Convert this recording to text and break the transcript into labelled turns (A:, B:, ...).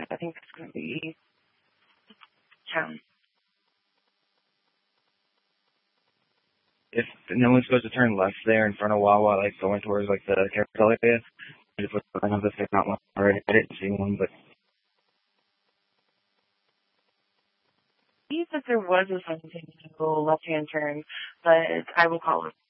A: I think it's going to be town.
B: If no one's supposed to turn left there in front of Wawa, like going towards like the carousel area, I just looked at another thing, not one already. I didn't see one, but
A: I believe that there was a something to go left-hand turn, but I will call it.